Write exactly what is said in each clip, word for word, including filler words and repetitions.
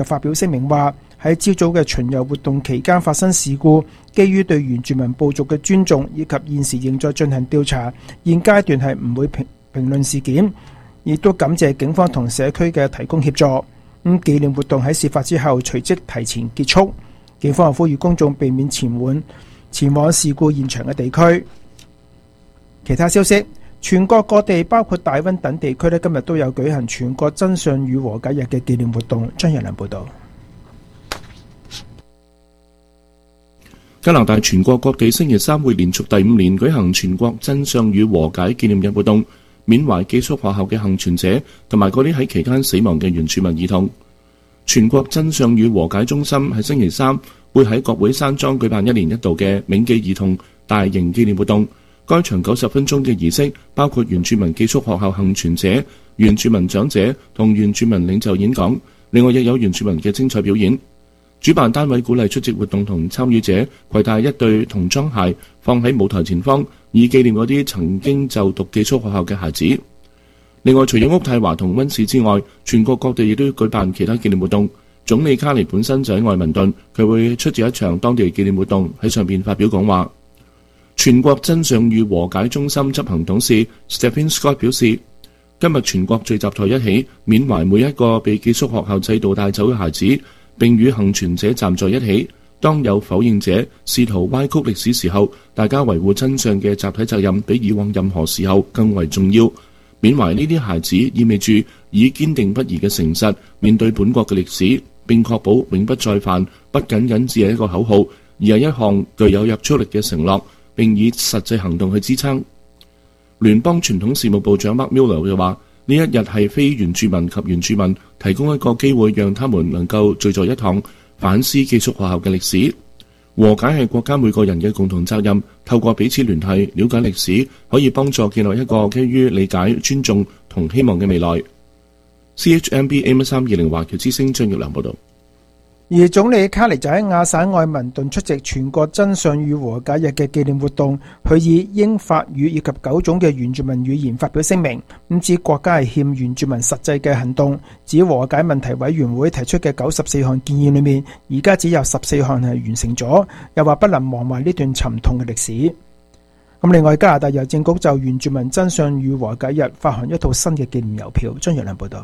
發表聲明話，喺朝早嘅巡遊活動期間發生事故，基於對原住民部族嘅尊重以及現時仍在進行調查，現階段係唔會評評論事件，亦都感謝警方同社區嘅提供協助。咁紀念活動喺事發之後隨即提前結束，警方又呼籲公眾避免前往前往事故現場嘅地區。其他消息，全國各地包括大溫等地區咧，今日都有舉行全國真相與和解日嘅紀念活動。張日良報道。 加拿大全國各地星期三會連續第五年舉行全國真相與和解紀念日活動，緬懷寄宿學校嘅幸存者同埋嗰啲喺期間死亡嘅原住民兒童。全國真相與和解中心喺星期三會喺國會山莊舉辦一年一度嘅銘記兒童大型紀念活動。該場九十分鐘嘅儀式包括原住民寄宿學校幸存者、原住民長者同原住民領袖演講，另外亦有原住民嘅精彩表演。主辦單位鼓勵出席活動同參與者攜帶一對童裝鞋放喺舞台前方，以紀念嗰啲曾經就讀寄宿學校嘅孩子。另外，除咗渥太華同溫市之外，全國各地亦都舉辦其他紀念活動。總理卡尼本身就喺愛民頓，佢會出席一場當地紀念活動，喺上邊發表講話。全國真相與和解中心執行董事 Stephen Scott 表示，今日全國聚集在一起，緬懷每一個被寄宿學校制度帶走嘅孩子，並與幸存者站在一起。當有否認者試圖歪曲歷史時候，大家維護真相嘅集體責任比以往任何時候更為重要。緬懷呢啲孩子意味住以堅定不移嘅誠實面對本國嘅歷史，並確保永不再犯，不僅僅只係一個口號，而係一項具有約束力嘅承諾，並以實際行動去支撐。聯邦傳統事務部長 Mark Miller 就話：呢一日係非原住民及原住民提供一個機會，讓他們能夠聚在一堂，反思寄宿學校嘅歷史。和解係國家每個人嘅共同責任，透過彼此聯繫、了解歷史，可以幫助建立一個基於理解、尊重同希望嘅未來。C H M B A 三二零華僑之聲張玉良報道。 而總理卡尼就喺亞省愛民頓出席全國真相與和解日嘅紀念活動，佢以英法語以及九種嘅原住民語言發表聲明，咁指國家係欠原住民實際嘅行動，指和解問題委員會提出嘅九十四項建議裏面，而家只有十四項係完成咗，又話不能忘懷呢段沉痛嘅歷史。咁另外，加拿大郵政局就原住民真相與和解日發行一套新嘅紀念郵票。張若良報道。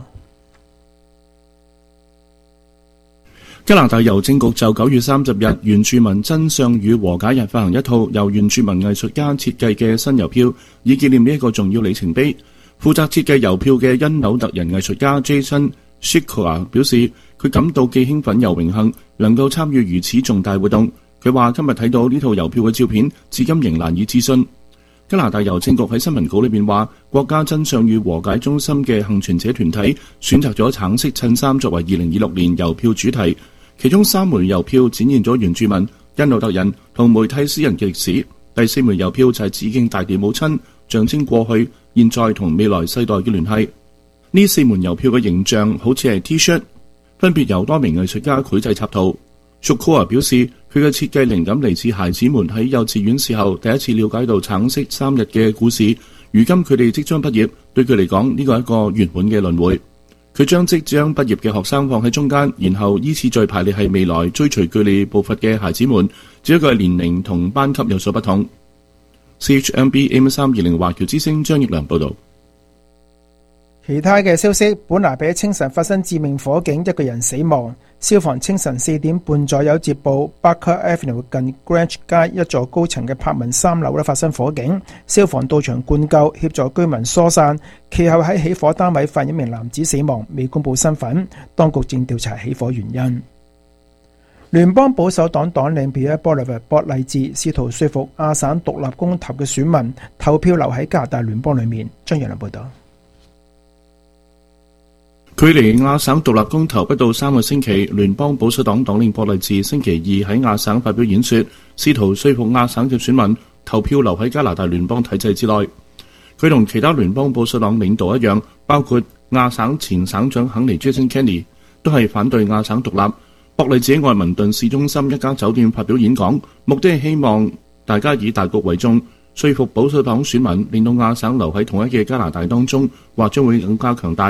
加拿大郵政局就九月三十日原住民真相與和解日發行一套由原住民藝術家設計嘅新郵票，以紀念呢一個重要里程碑。負責設計郵票嘅因紐特人藝術家 Jason Shikora 表示，佢感到既興奮又榮幸能夠參與如此重大活動。佢話今日睇到呢套郵票嘅照片，至今仍難以置信。加拿大郵政局喺新聞稿裏面話，國家真相與和解中心嘅幸存者團體選擇咗橙色襯衫作為二零二六年郵票主題。其中三枚郵票展現咗原住民、因紐特人同梅蒂斯人嘅歷史，第四枚郵票就係致敬大地母親，象徵過去、現在同未來世代嘅聯繫。呢四枚郵票嘅形象好似係 T-shirt， 分別由多名藝術家繪製插圖。Shukura 表示，佢嘅設計靈感嚟自孩子們喺幼稚園時候第一次了解到橙色三日嘅故事。如今佢哋即將畢業，對佢嚟講呢個係一個圓滿嘅輪迴。佢將即將畢業嘅學生放喺中間，然後依次序排列係未來追隨佢哋步伐嘅孩子們，只不過係年齡同班級有所不同。C H M B A 三二零華僑之聲張奕良報道。 其他嘅消息，本拿比清晨發生致命火警，一個人死亡。消防清晨四點半左右接報 Barker Avenue 近 Grange 街一座高層嘅柏文三樓咧發生火警，消防到場灌救，協助居民疏散。其後喺起火單位發現一名男子死亡，未公布身份，當局正調查起火原因。聯邦保守黨黨領 Pierre Poilievre 博勵治試圖說服亞省獨立公投嘅選民投票留喺加拿大聯邦裏面。張陽良報道。 距離亞省獨立公投不到三個星期，聯邦保守黨黨領博勵治星期二喺亞省發表演說，試圖說服亞省嘅選民投票留喺加拿大聯邦體制之內。佢同其他聯邦保守黨領導一樣，包括亞省前省長肯尼 Jason Kenney 都係反對亞省獨立。博勵治喺愛民頓市中心一家酒店發表演講，目的係希望大家以大局為重，說服保守黨選民令到亞省留喺同一嘅加拿大當中，或將會更加強大。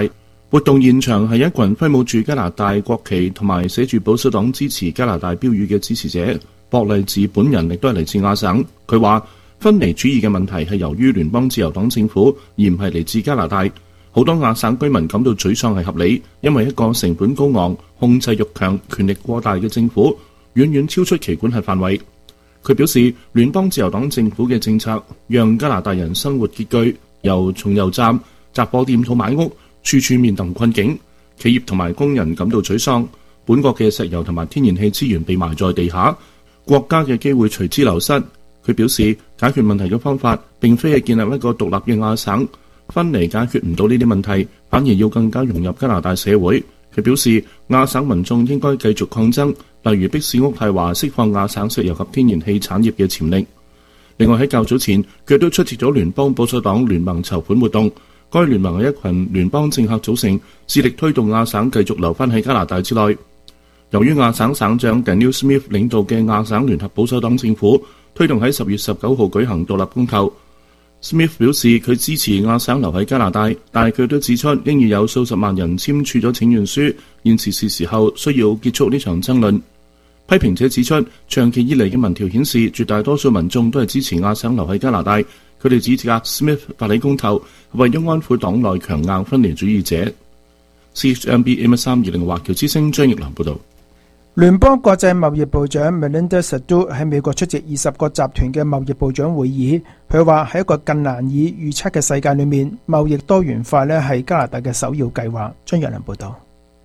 活動現場係一群揮舞住加拿大國旗同埋寫住保守黨支持加拿大標語嘅支持者。博勵治本人亦都係嚟自亞省，佢話分離主義嘅問題係由於聯邦自由黨政府，而唔係嚟自加拿大。好多亞省居民感到沮喪係合理，因為一個成本高昂、控制欲強、權力過大嘅政府，遠遠超出其管轄範圍。佢表示，聯邦自由黨政府嘅政策讓加拿大人生活拮據，由從油站、雜貨店到買屋，處處面臨困境，企業同埋工人感到沮喪。本國嘅石油同埋天然氣資源被埋在地下，國家嘅機會隨之流失。佢表示，解決問題嘅方法並非係建立一個獨立嘅亞省，分離解決唔到呢啲問題，反而要更加融入加拿大社會。佢表示，亞省民眾應該繼續抗爭，例如迫使渥太華釋放亞省石油及天然氣產業嘅潛力。另外喺較早前，佢都出席咗聯邦保守黨聯盟籌款活動。該聯盟係一群聯邦政客組成，致力推動亞省繼續留返喺加拿大之內。由於亞省省長 Danielle Smith 領導嘅亞省聯合保守黨政府推動喺十月十九號舉行獨立公投。Smith 表示佢支持亞省留喺加拿大，但係佢都指出應已有數十萬人簽署咗請願書，現時是時候需要結束呢場爭論。批評者指出，長期以嚟嘅民調顯示絕大多數民眾都係支持亞省留喺加拿大。佢哋指責 Smith 發起公投為咗安撫黨內強硬分離主義者。C H M B M 三二零華僑之聲張奕良報導。 聯邦國際貿易部長 Melinda Sado 喺美國出席二十個集團嘅貿易部長會議，佢話喺一個更難以預測嘅世界裏面，貿易多元化呢係加拿大嘅首要計劃。張奕良報導。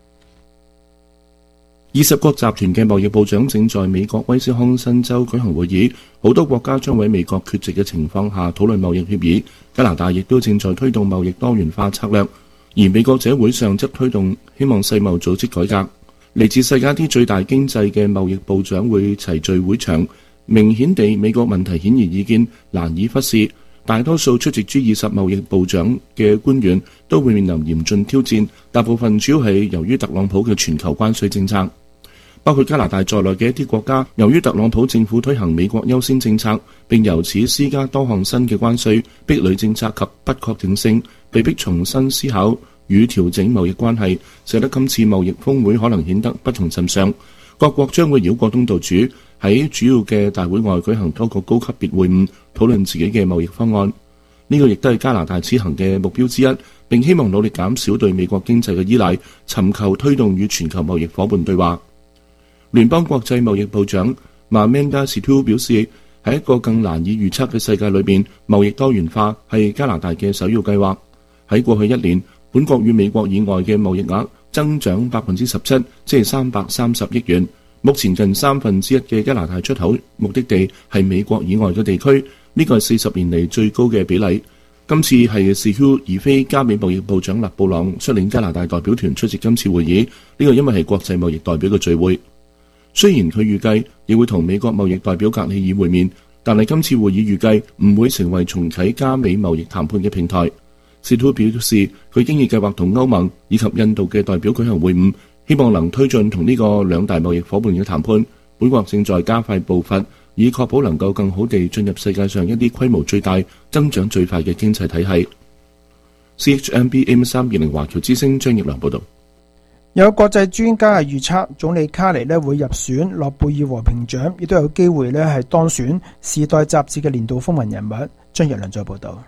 二十國集團嘅貿易部長正在美國威斯康辛州舉行會議，好多國家將喺美國缺席嘅情況下討論貿易協議。加拿大亦都正在推動貿易多元化策略，而美國這會上則推動希望世貿組織改革。嚟自世界啲最大經濟嘅貿易部長會齊聚會場，明顯地美國問題顯而易見，難以忽視。大多數出席 G 二十貿易部長嘅官員都會面臨嚴峻挑戰，大部分主要係由於特朗普嘅全球關稅政策。包括加拿大在內嘅一啲國家，由於特朗普政府推行美國優先政策，並由此施加多項新嘅關稅、壁壘政策及不確定性，被迫重新思考與調整貿易關係，使得今次貿易峰會可能顯得不同尋常。各國將會繞過東道主，喺主要嘅大會外舉行多個高級別會晤，討論自己嘅貿易方案。呢、這個亦都係加拿大此行嘅目標之一，並希望努力減少對美國經濟嘅依賴，尋求推動與全球貿易夥伴對話。聯邦國際貿易部長 Amanda Sito 表示，喺一個更難以預測嘅世界裏邊，貿易多元化係加拿大嘅首要計劃。喺過去一年，本國與美國以外嘅貿易額增長百分之十七，即係三百三十億元。目前近三分之一嘅加拿大出口目的地係美國以外嘅地區，呢個係四十年嚟最高嘅比例。今次係 Sito 而非加美貿易部長勒布朗率領加拿大代表團出席今次會議，呢個因為係國際貿易代表嘅聚會。雖然佢預計亦會同美國貿易代表格里爾會面，但係今次會議預計唔會成為重啟加美貿易談判嘅平台。Sito 表示，佢經已計劃同歐盟以及印度嘅代表舉行會晤，希望能推進同呢個兩大貿易夥伴嘅談判。本國正在加快步伐，以確保能夠更好地進入世界上一啲規模最大、增長最快嘅經濟體系。C H M B M 三二零華僑之聲張奕良報導。 有國際專家係預測總理卡尼咧會入選諾貝爾和平獎，亦都有機會咧係當選《時代》雜誌嘅年度風雲人物。張日良再報道。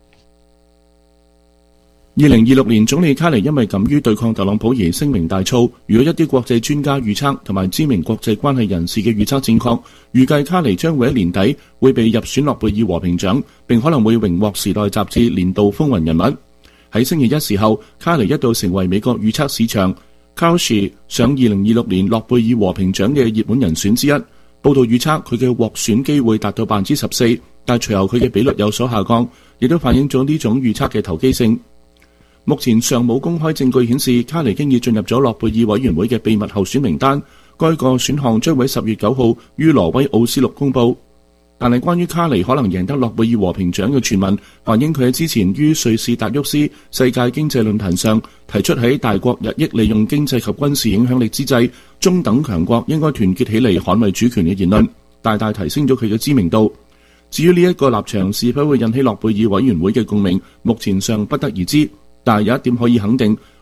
二零二六年總理卡尼因為敢於對抗特朗普而聲名大噪。如果一啲國際專家預測同埋知名國際關係人士嘅預測正確，預計卡尼將會喺年底會被入選諾貝爾和平獎，並可能會榮獲《時代》雜誌年度風雲人物。喺星期一時候，卡尼一度成為美國預測市場Kalshi 上二零二六年諾貝爾和平獎嘅熱門人選之一。報道預測佢嘅獲選機會達到百分之十四，但隨後佢嘅比率有所下降，亦都反映咗呢種預測嘅投機性。目前尚冇公開證據顯示卡尼經已進入咗諾貝爾委員會嘅秘密候選名單，該個選項將會十月九號於挪威奧斯陸公佈。但係關於卡尼可能贏得諾貝爾和平獎嘅傳聞，反映佢喺之前於瑞士達沃斯世界經濟論壇上提出喺大國日益利用經濟及軍事影響力之際，中等強國應該團結起嚟捍衛主權嘅言論，大大提升咗佢嘅知名度。至於呢一個立場是否會引起諾貝爾委員會嘅共鳴，目前尚不得而知。但係有一點可以肯定，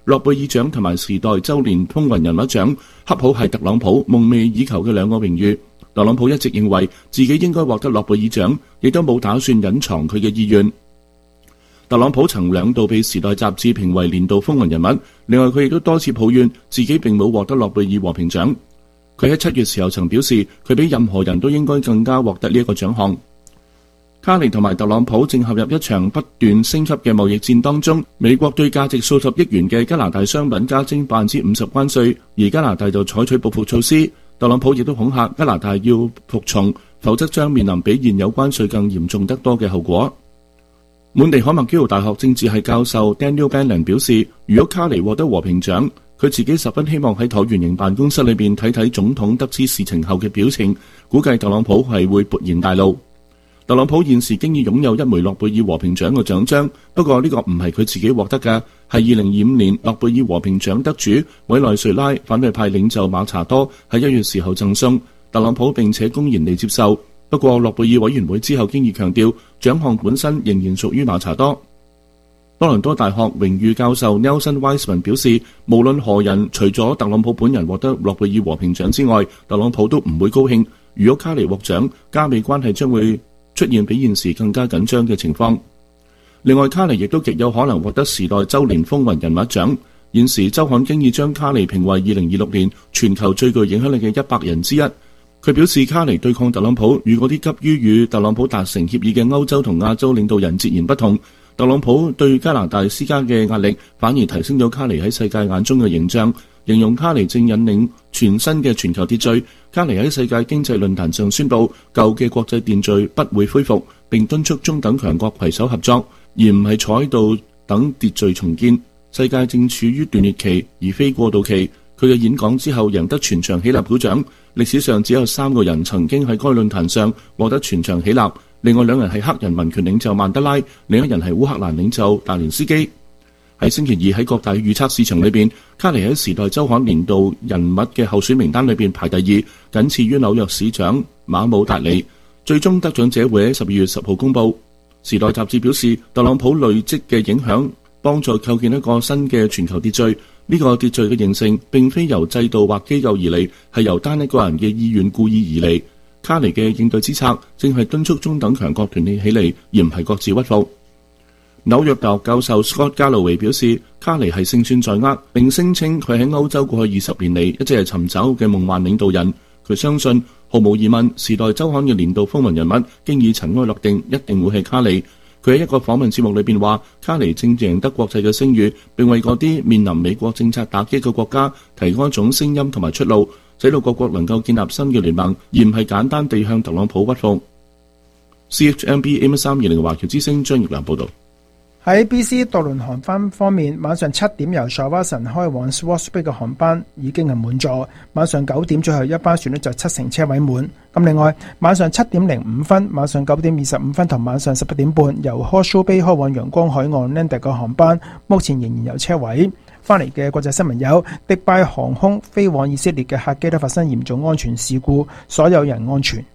諾貝爾獎同埋時代周年風雲人物獎，恰好係特朗普夢寐以求嘅兩個榮譽。特朗普一直認為自己應該獲得諾貝爾獎，亦都冇打算隱藏佢嘅意願。特朗普曾兩度被時代雜誌評為年度風雲人物，另外佢亦都多次抱怨自己並冇獲得諾貝爾和平獎。佢喺七月時候曾表示，佢比任何人都應該更加獲得呢一個獎項。卡尼同埋特朗普正陷入一場不斷升級嘅貿易戰當中。美國對價值數十億元嘅加拿大商品加徵百分之五十關稅，而加拿大就採取報復措施。特朗普亦都恐嚇加拿大要服從，否則將面臨比現有關稅更嚴重得多嘅後果。滿地可麥基勞大學政治系教授 Daniel Bannon 表示，如果卡尼獲得和平獎，佢自己十分希望喺橢圓形辦公室裏邊睇睇總統得知事情後嘅表情，估計特朗普係會勃然大怒。特朗普現時經已擁有一枚諾貝爾和平獎嘅獎章，不過呢個唔係佢自己獲得嘅，係二零二五年諾貝爾和平獎得主委內瑞拉反對派領袖馬查多喺一月時候贈送特朗普，並且公然地接受。不過諾貝爾委員會之後經已強調，獎項本身仍然屬於馬查多。多倫多大學榮譽教授 Nelson Weisman 表示，無論何人，除咗特朗普本人獲得諾貝爾和平獎之外，特朗普都唔會高興。如果卡尼獲獎，加美關係將會出現比現時更加緊張嘅情況。另外，卡尼亦都極有可能獲得時代周年風雲人物獎。現時周刊經已將卡尼評為二零二六年全球最具影響力嘅一百人之一。佢表示，卡尼對抗特朗普與嗰啲急於與特朗普達成協議嘅歐洲同亞洲領導人截然不同。特朗普對加拿大施加嘅壓力反而提升咗卡尼喺世界眼中嘅形象，形容卡尼正引領全新嘅全球秩序。卡尼喺世界經濟論壇上宣布，舊嘅國際秩序不會恢復，並敦促中等強國攜手合作，而唔係坐喺度等秩序重建。世界正處於斷裂期，而非過渡期。佢嘅演講之後贏得全場起立鼓掌。歷史上只有三個人曾經喺該論壇上獲得全場起立，另外兩人係黑人民權領袖曼德拉，另一人係烏克蘭領袖達連斯基。喺星期二喺各大預測市場裏邊，卡尼喺時代週刊年度人物嘅候選名單裏邊排第二，僅次於紐約市長馬姆達里。最終得獎者會喺十二月十號公佈。時代雜誌表示，特朗普累積嘅影響幫助構建一個新嘅全球秩序。呢個秩序嘅形成並非由制度或機構而嚟，係由單一個人嘅意願故意而嚟。卡尼嘅應對之策正係敦促中等強國團結起嚟，而唔係各自屈服。紐約大學教授 Scott Galloway 表示，卡尼係勝算在握，並聲稱佢喺歐洲過去二十年嚟一直係尋找嘅夢幻領導人。佢相信毫無疑問，時代週刊嘅年度風雲人物經已塵埃落定，一定會係卡尼。佢喺一個訪問節目裏邊話，卡尼正贏得國際嘅聲譽，並為嗰啲面臨美國政策打擊嘅國家提供一種聲音同埋出路，使到各國能夠建立新嘅聯盟，而唔係簡單地向特朗普屈服。C H M B A M 三二零華僑之聲張業良報道。 喺 B C 渡輪航班方面，晚上七點由沙瓦神開往 Swartz Bay 嘅航班已經係滿座，晚上九點最後一班船呢就七成車位滿。咁另外，晚上七點零五分、晚上九點二十五分同晚上十一點半由 Horseshoe Bay 開往陽光海岸 Landag 嘅航班，目前仍然有車位。翻嚟嘅國際新聞有：迪拜航空飛往以色列嘅客機都發生嚴重安全事故，所有人安全。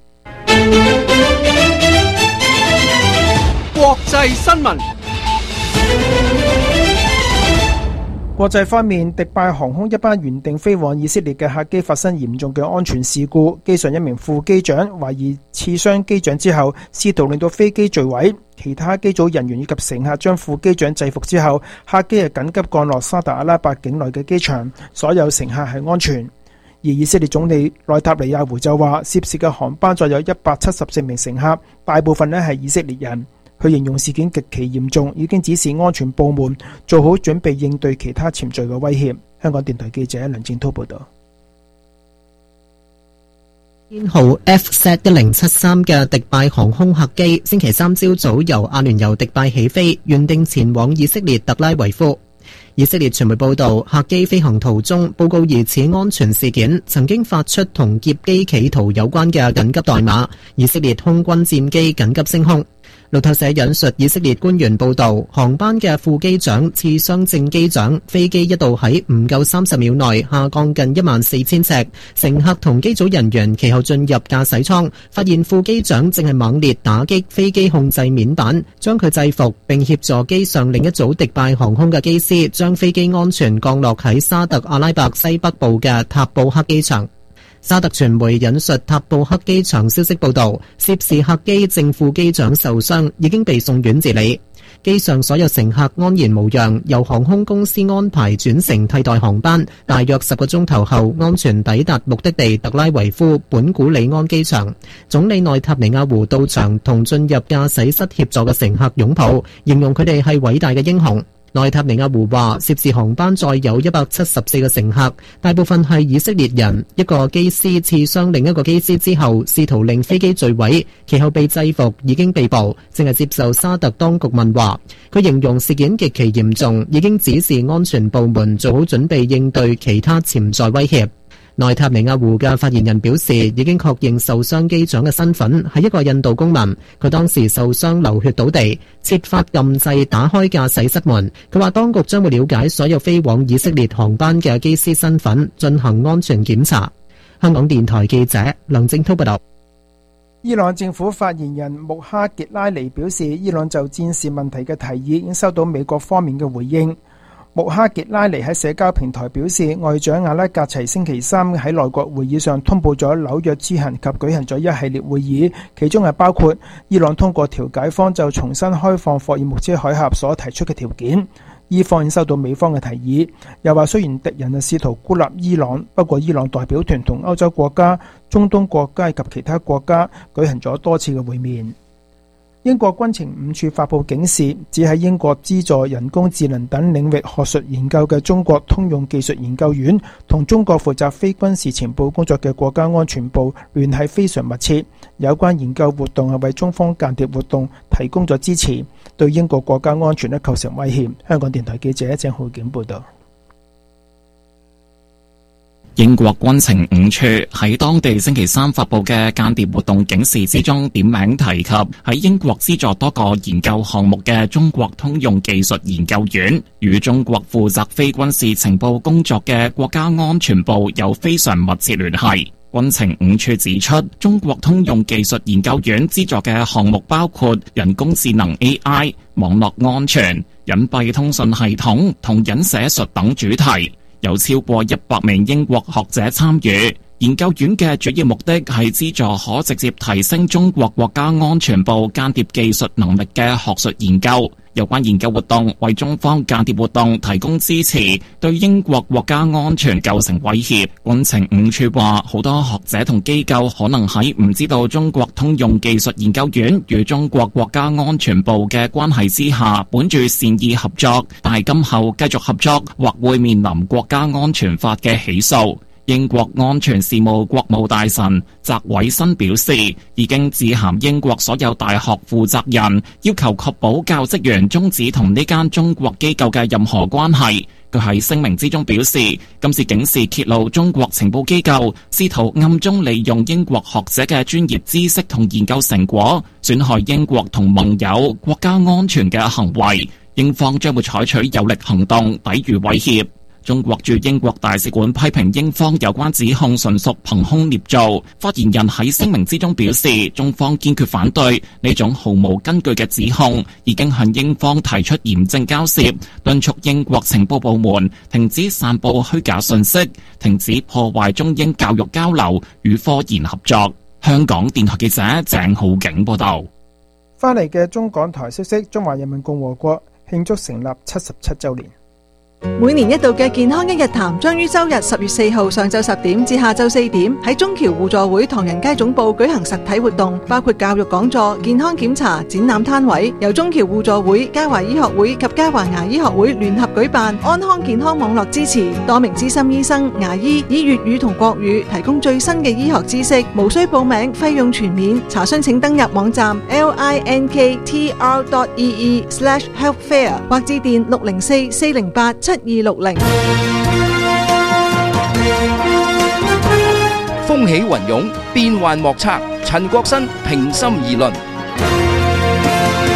國際新聞。 國際方面，迪拜航空一班原定飛往以色列嘅客機發生嚴重嘅安全事故，機上一名副機長懷疑刺傷機長之後，試圖令到飛機墜毀。其他機組人員以及乘客將副機長制服之後，客機係緊急降落沙特阿拉伯境內嘅機場，所有乘客係安全。而以色列總理內塔尼亞胡就話，涉事嘅航班載有一百七十四名乘客，大部分呢係以色列人。佢形容事件極其嚴重，已經指示安全部門做好準備應對其他潛在嘅威脅。香港電台記者梁正濤報道。 編號 F Z 一零七三嘅迪拜航空客機星期三朝早由阿聯酋迪拜起飛，原定前往以色列特拉維夫。以色列傳媒報道，客機飛行途中報告疑似安全事件，曾經發出同劫機企圖有關嘅緊急代碼，以色列空軍戰機緊急升空。 路透社引述以色列官員報道，航班嘅副機長刺傷正機長，飛機一度喺唔夠三十秒內下降近一萬四千尺。乘客同機組人員其後進入駕駛艙，發現副機長正係猛烈打擊飛機控制面板，將佢制服，並協助機上另一組迪拜航空嘅機師將飛機安全降落喺沙特阿拉伯西北部嘅塔布克機場。沙特傳媒引述塔布克機場消息報道，涉事客機正副機長受傷，已經被送院治理。機上所有乘客安然無恙，由航空公司安排轉乘替代航班，大約十個鐘頭後安全抵達目的地特拉維夫本古里安機場。總理內塔尼亞胡到場同進入駕駛室協助嘅乘客擁抱，形容佢哋係偉大嘅英雄。內塔尼亞胡話，涉事航班載有一百七十四個乘客，大部分係以色列人。一個機師刺傷另一個機師之後，試圖令飛機墜毀，其後被制服，已經被捕，正係接受沙特當局問話。佢形容事件極其嚴重，已經指示安全部門做好準備應對其他潛在威脅。內塔尼亞胡嘅發言人表示，已經確認受傷機長嘅身份係一個印度公民，佢當時受傷流血倒地，設法撳掣打開駕駛室門。佢話當局將會了解所有飛往以色列航班嘅機師身份，進行安全檢查。香港電台記者梁正滔報道。 伊朗政府發言人穆哈傑拉尼表示，伊朗就戰事問題嘅提議已經收到美國方面嘅回應。穆哈傑拉尼喺社交平台表示，外長阿拉格齊星期三喺內閣會議上通報咗紐約之行及舉行咗一系列會議，其中係包括伊朗通過調解方就重新開放霍爾木茲海峽所提出嘅條件。伊方已收到美方嘅提議，又話雖然敵人係試圖孤立伊朗，不過伊朗代表團同歐洲國家、中東國家及其他國家舉行咗多次嘅會面。英國軍情五處發布警示，指喺英國資助人工智能等領域學術研究嘅中國通用技術研究院同中國負責非軍事情報工作嘅國家安全部聯繫非常密切，有關研究活動係為中方間諜活動提供咗支持，對英國國家安全咧構成威脅。香港電台記者鄭浩景報道。 英國軍情五處喺當地星期三發佈嘅間諜活動警示之中，點名提及喺英國資助多個研究項目嘅中國通用技術研究院，與中國負責非軍事情報工作嘅國家安全部有非常密切聯繫。軍情五處指出，中國通用技術研究院資助嘅項目包括人工智能 A I、網絡安全、隱蔽通訊系統同隱寫術等主題。有超過一百名英國學者參與。研究院嘅主要目的係資助可直接提升中國國家安全部間諜技術能力嘅學術研究。有關研究活動為中方間諜活動提供支持，對英國國家安全構成威脅。軍情五處話，好多學者同機構可能喺唔知道中國通用技術研究院與中國國家安全部嘅關係之下，本住善意合作，但係今後繼續合作或會面臨國家安全法嘅起訴。英國安全事務國務大臣澤偉新表示，已經致函英國所有大學負責人，要求確保教職員終止同呢間中國機構嘅任何關係。佢喺聲明之中表示，今次警示揭露中國情報機構試圖暗中利用英國學者嘅專業知識同研究成果，損害英國同盟友國家安全嘅行為，英方將會採取有力行動抵禦威脅。中國駐英國大使館批評英方有關指控純屬憑空捏造。發言人喺聲明之中表示，中方堅決反對呢種毫無根據嘅指控，已經向英方提出嚴正交涉，敦促英國情報部門停止散布虛假信息，停止破壞中英教育交流與科研合作。香港電台記者鄭浩景報道。 翻嚟嘅中港台消息，中華人民共和國慶祝成立七十七週年。 每年一度嘅健康一日談將於周日十月四號上晝十點至下晝四點喺中僑互助會唐人街總部舉行實體活動，包括教育講座、健康檢查、展覽攤位，由中僑互助會、嘉華醫學會及嘉華牙醫學會聯合舉辦，安康健康網絡支持，多名資深醫生、牙醫以粵語同國語提供最新嘅醫學知識，無需報名，費用全免。查詢請登入網站 linktr dot ee slash healthfair 或致電六零四四零八七二六零。 風起雲湧，變幻莫測。陳國新平心而論。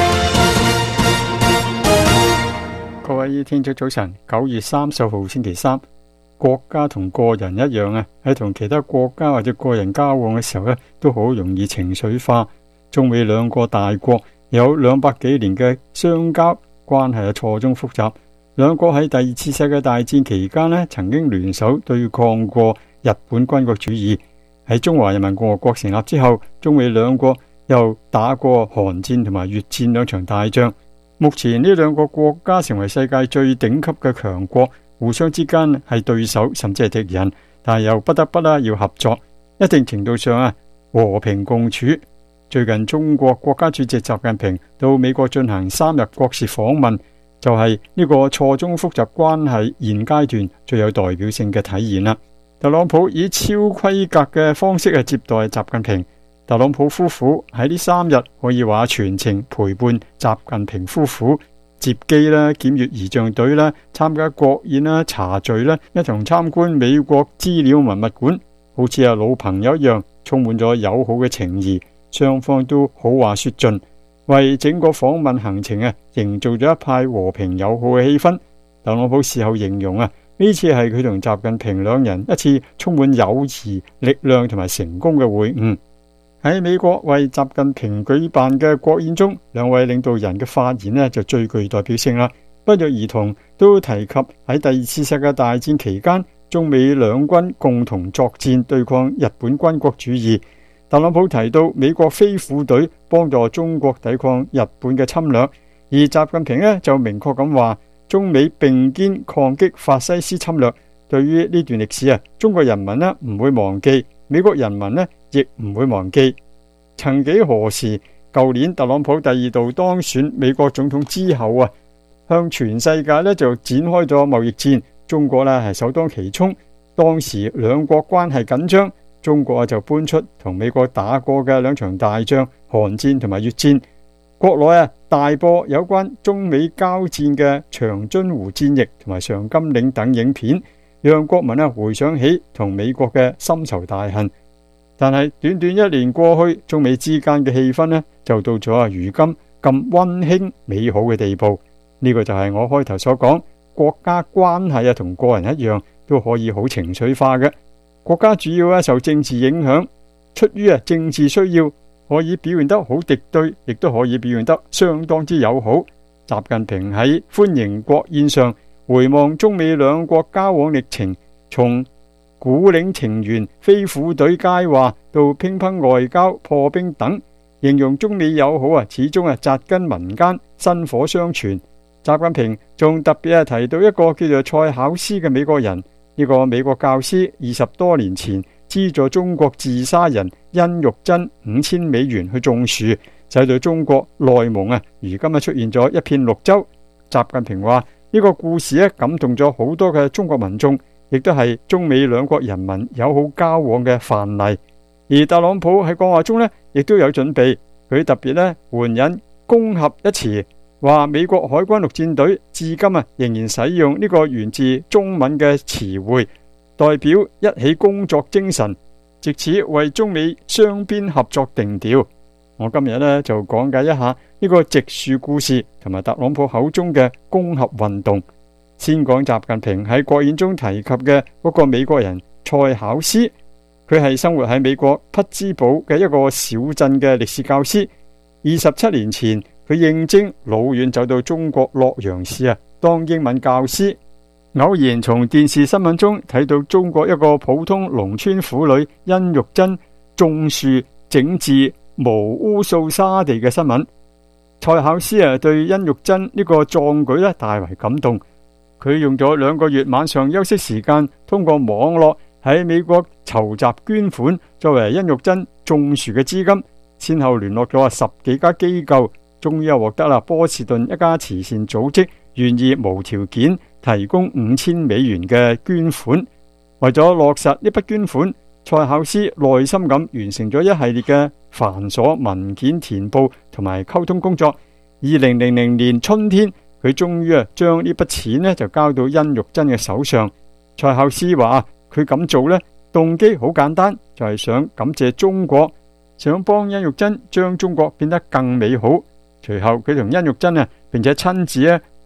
位聽眾早晨，九月三十號星期三，國家同個人一樣啊，喺同其他國家或者個人交往嘅時候呢，都好容易情緒化。中美兩個大國有兩百幾年嘅相交，關係係錯綜複雜。兩國喺第二次世界大戰期間呢，曾經聯手對抗過日本軍國主義。喺中華人民共和國成立之後，中美兩國又打過韓戰同埋越戰兩場大仗。目前呢兩個國家成為世界最頂級嘅強國，互相之間係對手甚至係敵人，但係又不得不啦要合作，一定程度上啊和平共處。最近中國國家主席習近平到美國進行三日國事訪問，就係呢個錯綜複雜關係現階段最有代表性嘅體現啦。特朗普以超規格嘅方式去接待習近平。特朗普夫婦喺呢三日可以話全程陪伴習近平夫婦接機啦、檢閱儀仗隊啦、參加國宴啦、茶敘啦，一同參觀美國資料文物館，好似係老朋友一樣，充滿咗友好嘅情誼，雙方都好話說盡，為整個訪問行程啊營造咗一派和平友好嘅氣氛。特朗普事後形容啊，呢次係佢同習近平兩人一次充滿友誼、力量同埋成功嘅會晤。喺美國為習近平舉辦嘅國宴中，兩位領導人嘅發言呢就最具代表性啦。不約而同都提及喺第二次世界大戰期間，中美兩軍共同作戰對抗日本軍國主義。特朗普提到美國飛虎隊幫助中國抵抗日本嘅侵略，而習近平呢就明確咁話，中美並肩抗擊法西斯侵略。對於呢段歷史啊，中國人民呢唔會忘記，美國人民呢亦唔會忘記。曾幾何時，舊年特朗普第二度當選美國總統之後啊，向全世界呢就展開咗貿易戰，中國呢係首當其衝。當時兩國關係緊張，中國就搬出同美國打過嘅兩場大仗，韓戰同埋越戰。國內啊大播有關中美交戰嘅長津湖戰役同埋上甘嶺等影片，讓國民啊回想起同美國嘅深仇大恨。但係短短一年過去，中美之間嘅氣氛呢就到咗啊如今咁溫馨美好嘅地步。呢個就係我開頭所講，國家關係啊同個人一樣都可以好情緒化嘅。國家主要啊受政治影響，出於啊政治需要，可以表現得好敵對，亦都可以表現得相當之友好。習近平喺歡迎國宴上回望中美兩國交往歷程，從古嶺情緣、飛虎隊佳話到乒乓外交、破冰等，形容中美友好啊，始終啊扎根民間，薪火相傳。習近平仲特別係提到一個叫做蔡巧思嘅美國人，呢個美國教師二十多年前資助中國自殺人殷玉珍五千美元去種樹，使到中國內蒙啊，如今啊出現咗一片綠洲。習近平話呢個故事咧感動咗好多嘅中國民眾，亦都係中美兩國人民友好交往嘅範例。而特朗普喺講話中呢，亦都有準備，佢特別呢援引攻合一詞，話美國海軍陸戰隊至今啊仍然使用呢個源自中文嘅詞彙，代表一起工作精神，藉此為中美雙邊合作定調。我今日呢就講解一下呢個植樹故事同埋特朗普口中嘅攻合運動。先講習近平喺國宴中提及嘅嗰個美國人蔡巧思，佢係生活喺美國匹茲堡嘅一個小鎮嘅歷史教師。二十七年前，佢應徵老遠走到中國洛陽市啊，當英文教師。偶然從電視新聞中睇到中國一個普通農村婦女殷玉珍種樹整治無污掃沙地嘅新聞。蔡巧思啊對殷玉珍呢個壯舉咧大為感動。佢用咗兩個月晚上休息時間，通過網絡喺美國籌集捐款，作為殷玉珍種樹嘅資金。先後聯絡咗十幾家機構，終於又獲得啦波士頓一家慈善組織願意無條件提供五千美元嘅捐款。為咗落實呢筆捐款，蔡巧思耐心咁完成咗一系列嘅繁瑣文件填報同埋溝通工作。二零零零年春天，佢終於啊將呢筆錢呢就交到殷玉珍嘅手上。蔡巧思話佢咁做呢動機好簡單，就係想感謝中國，想幫殷玉珍將中國變得更美好。隨後佢同殷玉珍啊並且親自啊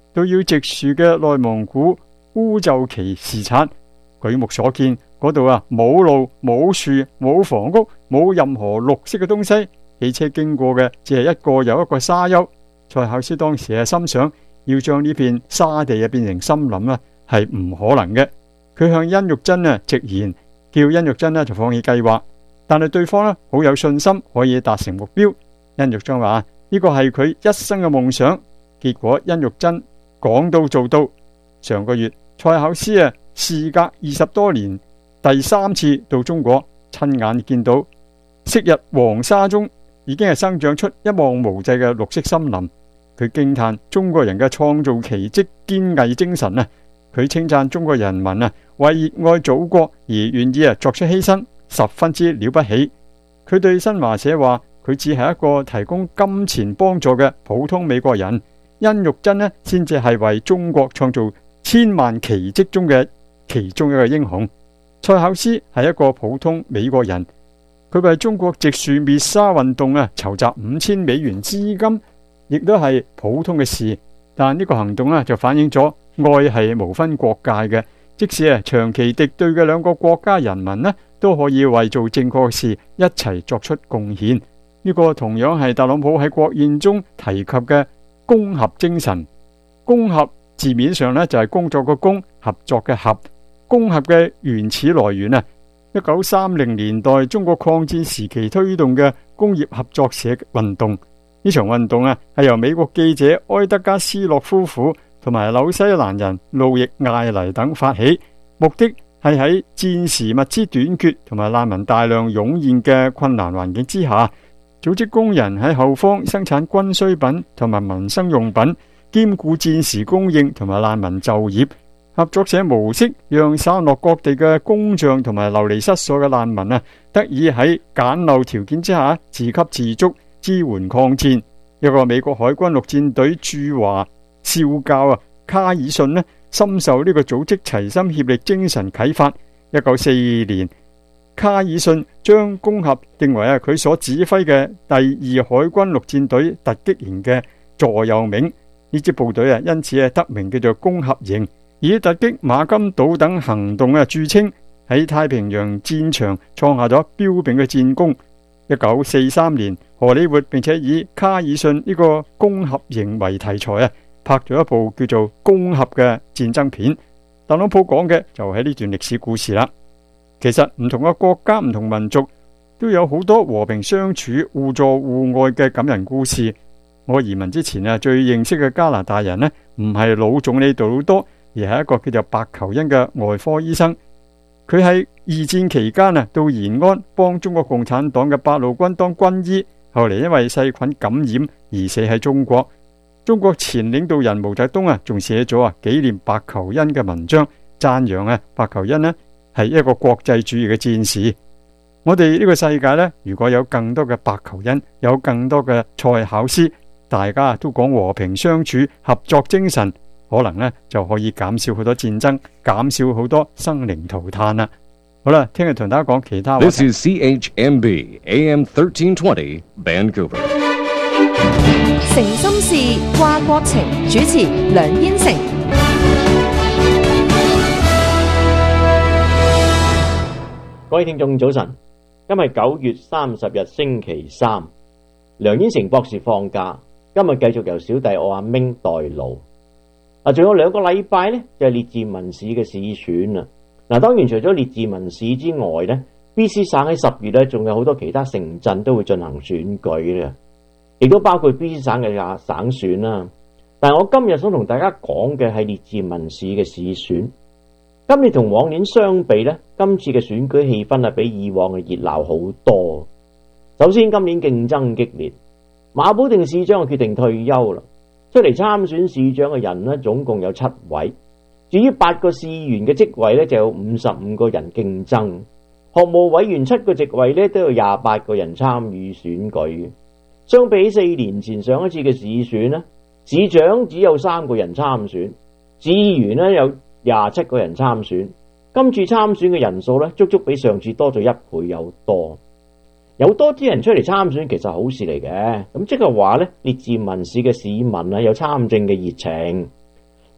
都要植樹嘅內蒙古烏就旗視察。舉目所見，嗰度啊冇路、冇樹、冇房屋、冇任何綠色嘅東西，汽車經過嘅只係一個又一個沙丘。塞考斯當時係心想，要將呢片沙地啊變成森林啊，係唔可能嘅。佢向殷玉珍啊直言，叫殷玉珍呢就放棄計劃，但係對方呢好有信心可以達成目標。殷玉珍話呢個係佢一生嘅夢想，結果殷玉珍講到做到。上個月塞考斯啊事隔二十多年第三次到中國，親眼見到昔日黃沙中已經係生長出一望無際嘅綠色森林。佢驚嘆中國人嘅創造奇蹟堅毅精神啊！佢稱讚中國人民啊為熱愛祖國而願意啊作出犧牲，十分之了不起。佢對新華社話，佢只係一個提供金錢幫助嘅普通美國人，殷玉珍呢先至係為中國創造千萬奇蹟中嘅其中一個英雄。塞考斯係一個普通美國人，佢為中國植樹滅沙運動啊籌集五千美元資金，亦都係普通嘅事。但呢個行動啊就反映咗愛係無分國界嘅，即使啊長期敵對嘅兩個國家人民呢都可以為做正確嘅事一齊作出貢獻。呢個同樣係特朗普喺國宴中提及嘅工合精神。工合字面上呢就係工作嘅工，合作嘅合。工合嘅原始來源啊，一九三零年代中國抗戰時期推動嘅工業合作社運動。呢場運動啊係由美國記者埃德加斯洛夫婦同埋紐西蘭人路易艾黎等發起，目的係喺戰時物資短缺同埋難民大量湧現嘅困難環境之下，組織工人喺後方生產軍需品同埋民生用品，兼顧戰時供應同埋難民就業。合作社模式讓散落各地嘅工匠同埋流離失所嘅難民啊，得以喺簡陋條件之下自給自足，支援抗戰。一個美國海軍陸戰隊駐華少校啊卡爾遜呢，深受呢個組織齊心協力精神啟發。一九四二年，卡爾遜將工合定為啊佢所指揮嘅第二海軍陸戰隊突擊營嘅座右銘。呢支部隊啊因此係得名叫做工合營，以突擊馬金島等行動啊著稱，喺太平洋戰場創下咗彪炳嘅戰功。一九四三年，荷里活並且以卡爾遜呢個工合營為題材啊，拍咗一部叫做《工合》嘅戰爭片。特朗普講嘅就係呢段歷史故事啦。其實唔同嘅國家、唔同民族都有好多和平相處、互助互愛嘅感人故事。我移民之前啊，最認識嘅加拿大人呢，唔係老總理杜魯多，而係一個叫做白求恩嘅外科醫生。佢喺二戰期間啊，到延安幫中國共產黨嘅八路軍當軍醫，後嚟因為細菌感染而死喺中國。中國前領導人毛澤東啊，仲寫咗啊紀念白求恩嘅文章，讚揚啊白求恩呢係一個國際主義嘅戰士。我哋呢個世界呢，如果有更多嘅白求恩，有更多嘅塞考斯，大家都講和平相處、合作精神，可能呢就可以減少好多戰爭，減少好多生靈塗炭啦。好啦，聽日同大家講其他話題。 This is C H M B A M thirteen twenty Vancouver。 誠心事，掛國情，主持梁燕成。 各位聽眾早晨，今日九月三十日星期三，梁燕成博士放假，今日繼續由小弟我阿明代勞。啊，仲有兩個禮拜呢，就係列治文市嘅市選啦。嗱，當然除咗列治文市之外呢， B C 省喺十月呢，仲有好多其他城鎮都會進行選舉嘅，亦都包括 B C 省嘅省選啦。但係我今日想同大家講嘅係列治文市嘅市選。今年同往年相比呢，今次嘅選舉氣氛係比以往嘅熱鬧好多。首先，今年競爭激烈，馬保定市長決定退休啦。出嚟參選市長嘅人呢，總共有七位。至於八個市員嘅職位呢，就有五十五個人競爭。學務委員七個席位呢，都有廿八個人參與選舉。相比起四年前上一次嘅市選呢，市長只有三個人參選，市議員呢有廿七個人參選。今次參選嘅人數呢，足足比上次多咗一倍有多。有多啲人出嚟參選，其實好事嚟嘅。咁即係話呢，列治文市嘅市民啊有參政嘅熱情，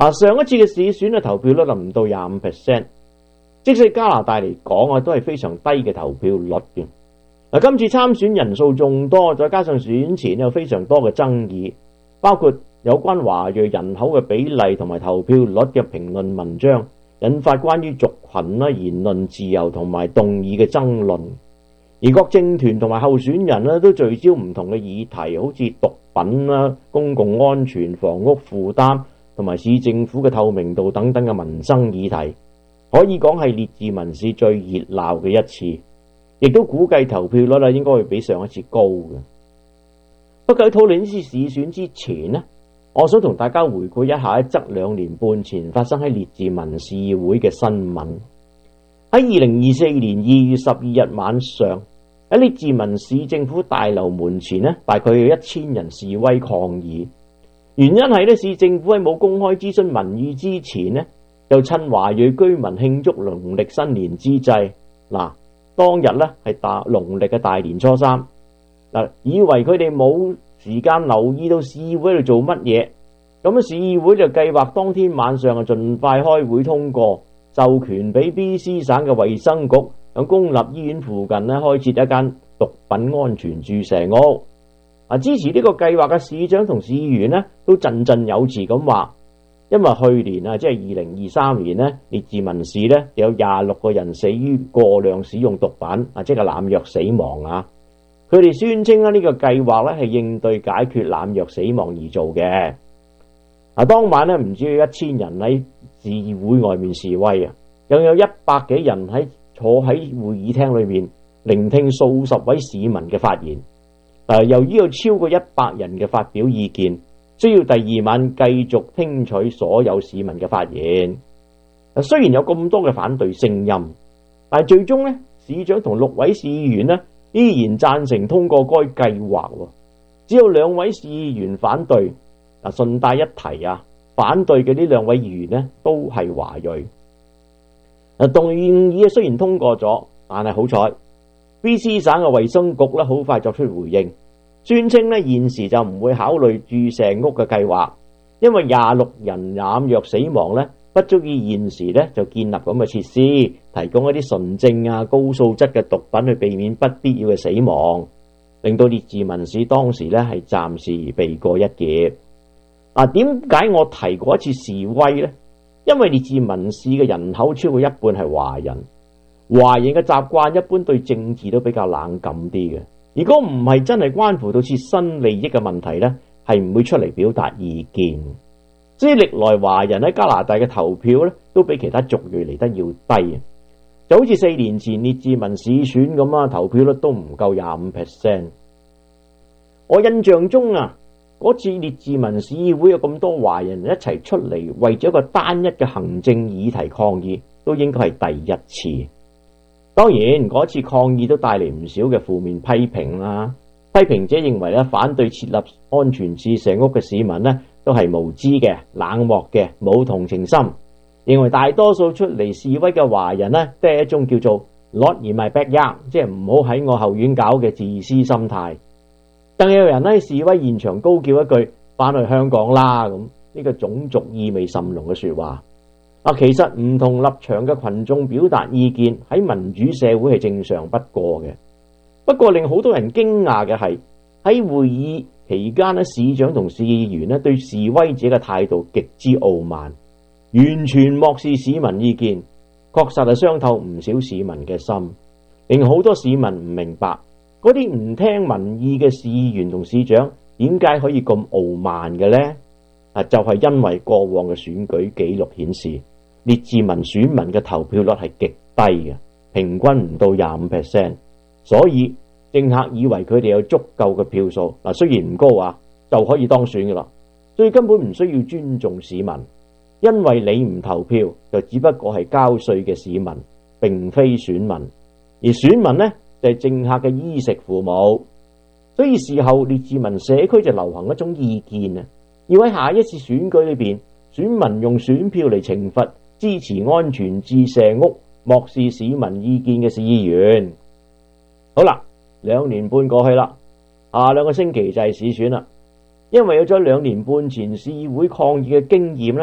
啊，上一次嘅市選嘅投票率就唔到廿五 percent， 即使加拿大嚟講啊，都係非常低嘅投票率嘅。嗱，今次參選人數眾多，再加上選前有非常多嘅爭議，包括有關華裔人口嘅比例同埋投票率嘅評論文章，引發關於族群啦、言論自由同埋動議嘅爭論。而各政團同埋候選人咧都聚焦唔同嘅議題，好似毒品啦、公共安全、房屋負擔同埋市政府嘅透明度等等嘅民生議題，可以講係列治文市最熱鬧嘅一次，亦都估計投票率咧應該會比上一次高嘅。不過喺討論呢次市選之前呢，我想同大家回顧一下一則兩年半前發生喺列治文市議會嘅新聞。喺二零二四年二月十二日晚上，喺列治文市政府大樓門前呢，大概有一千人示威抗議。原因係呢，市政府喺冇公開諮詢民意之前呢，就趁華裔居民慶祝農曆新年之際，嗱，當日呢係大農曆嘅大年初三，嗱，以為佢哋冇時間留意到市議會喺度做乜嘢，咁啊市議會就計劃當天晚上啊盡快開會通過，授權俾 B C 省嘅衛生局喺公立醫院附近咧開設一間毒品安全注射屋。啊，支持呢個計劃嘅市長同市議員咧都振振有詞咁話，因為去年啊，即係二零二三年咧，列治文市咧有廿六個人死於過量使用毒品啊，即係濫藥死亡啊。佢哋宣稱咧呢個計劃咧係應對解決濫藥死亡而做嘅。啊，當晚咧唔止有一千人喺市議會外面示威啊，更有一百幾人喺坐喺會議廳裏面聆聽數十位市民嘅發言。誒，由於有超過一百人嘅發表意見，需要第二晚繼續聽取所有市民嘅發言。嗱，雖然有咁多嘅反對聲音，但係最終咧，市長同六位市議員咧依然贊成通過該計劃，只有兩位市議員反對。嗱，順帶一提啊，反對嘅呢兩位議員咧都係華裔。嗱，動議雖然通過咗，但係好彩 B C 省嘅衛生局咧好快作出回應，宣稱咧現時就唔會考慮注射屋嘅計劃，因為廿六人濫藥死亡咧不足以現時咧就建立咁嘅設施，提供一啲純正啊高素質嘅毒品去避免不必要嘅死亡，令到列治文市當時咧係暫時避過一劫。啊，點解我提過一次示威呢？因為列治文市嘅人口超過一半係華人，華人嘅習慣一般對政治都比較冷感啲嘅。如果唔係真係關乎到切身利益嘅問題呢，係唔會出嚟表達意見。所以歷來華人喺加拿大嘅投票呢，都比其他族裔嚟得要低。就好似四年前列治文市選咁啊，投票率都唔夠廿五 percent。我印象中啊，嗰次列治文市議會有咁多華人一齊出嚟為咗一個單一嘅行政議題抗議，都應該係第一次。當然嗰次抗議都帶嚟唔少嘅負面批評啦。批評者認為咧，反對設立安全注射屋嘅市民咧都係無知嘅、冷漠嘅、冇同情心，認為大多數出嚟示威嘅華人咧都係一種叫做 Not in my backyard， 即係唔好喺我後院搞嘅自私心態。更有人喺示威現場高叫一句返去香港啦，咁呢個種族意味甚濃嘅說話。啊，其實唔同立場嘅群眾表達意見喺民主社會係正常不過嘅。不過令好多人驚訝嘅係喺會議期間咧，市長同市議員咧對示威者嘅態度極之傲慢，完全漠視市民意見，確實係傷透唔少市民嘅心，令好多市民唔明白。嗰啲唔聽民意嘅市議員同市長點解可以咁傲慢嘅呢？啊，就係因為過往嘅選舉記錄顯示，列治文選民嘅投票率係極低嘅，平均唔到廿五 percent， 所以政客以為佢哋有足夠嘅票數，嗱，雖然唔高啊，就可以當選噶啦，所以根本唔需要尊重市民，因為你唔投票就只不過係交稅嘅市民，並非選民，而選民呢？就係政客嘅衣食父母，所以事後列治文社區就流行一種意見啊，要喺下一次選舉裏邊，選民用選票嚟懲罰支持安全注射屋、漠視市民意見嘅市議員。好啦，兩年半過去啦，下兩個星期就係市選啦。因為有咗兩年半前市議會抗議嘅經驗咧，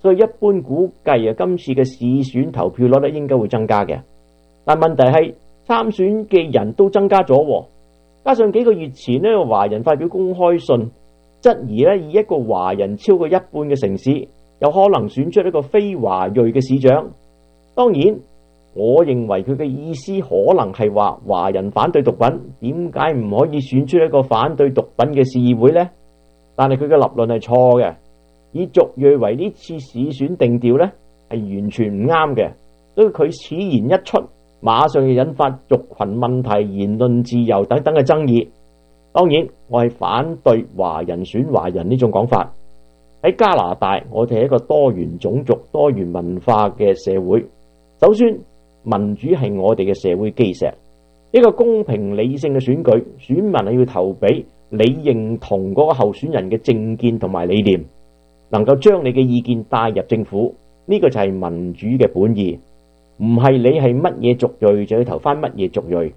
所以一般估計啊，今次嘅市選投票率咧應該會增加嘅。但問題係參選嘅人都增加咗，加上幾個月前呢，華人發表公開信，質疑咧以一個華人超過一半嘅城市，有可能選出一個非華裔嘅市長。當然，我認為佢嘅意思可能係話華人反對毒品，點解唔可以選出一個反對毒品嘅市議會呢？但係佢嘅立論係錯嘅，以族裔為呢次市選定調呢係完全唔啱嘅。所以佢此言一出，馬上就引發族群問題、言論自由等等嘅爭議。當然，我係反對華人選華人呢種講法。喺加拿大，我哋係一個多元種族、多元文化嘅社會。首先，民主係我哋嘅社會基石。一個公平理性嘅選舉，選民係要投俾你認同嗰個候選人嘅政見同埋理念，能夠將你嘅意見帶入政府，呢個就係民主嘅本意。唔係你係乜嘢族裔就要投翻乜嘢族裔。